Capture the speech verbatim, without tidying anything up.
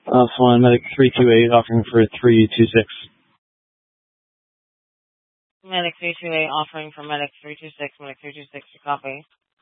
Uh, Swan, Medic three two eight, offering for three two six. Medic three two eight, offering for Medic three two six, Medic three two six, to copy.